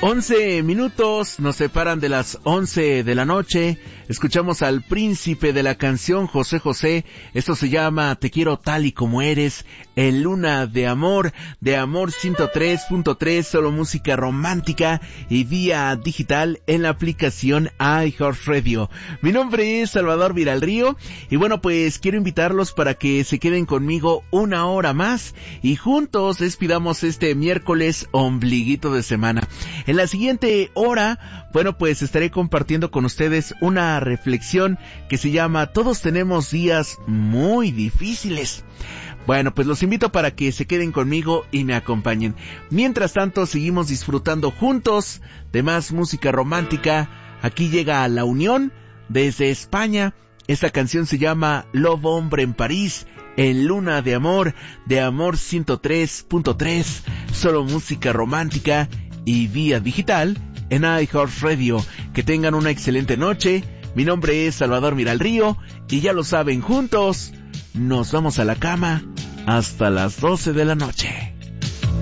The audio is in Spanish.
11 minutos nos separan de las 11 de la noche. Escuchamos al príncipe de la canción, José José. Esto se llama Te quiero tal y como eres, en Luna de Amor 103.3, solo música romántica y vía digital en la aplicación iHeartRadio. Mi nombre es Salvador Viralrío y bueno, pues quiero invitarlos para que se queden conmigo una hora más y juntos despidamos este miércoles ombliguito de semana. En la siguiente hora, bueno, pues estaré compartiendo con ustedes una reflexión que se llama Todos tenemos días muy difíciles. Bueno, pues los invito para que se queden conmigo y me acompañen. Mientras tanto, seguimos disfrutando juntos de más música romántica. Aquí llega La Unión desde España. Esta canción se llama Lobo Hombre en París, en Luna de Amor 103.3, solo música romántica y vía digital en iHeartRadio. Que tengan una excelente noche. Mi nombre es Salvador Viralrío y ya lo saben, juntos nos vamos a la cama hasta las 12 de la noche.